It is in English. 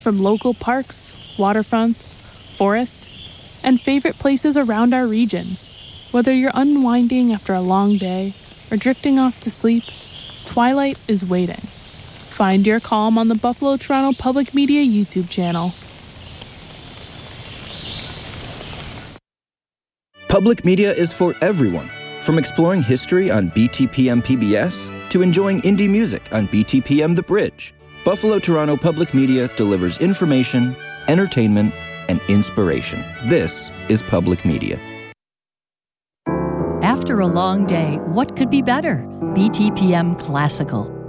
From local parks, waterfronts, forests, and favorite places around our region. Whether you're unwinding after a long day or drifting off to sleep, Twilight is waiting. Find your calm on the Buffalo Toronto Public Media YouTube channel. Public media is for everyone, from exploring history on BTPM PBS to enjoying indie music on BTPM The Bridge. Buffalo Toronto Public Media delivers information, entertainment, and inspiration. This is public media. After a long day, what could be better? BTPM Classical.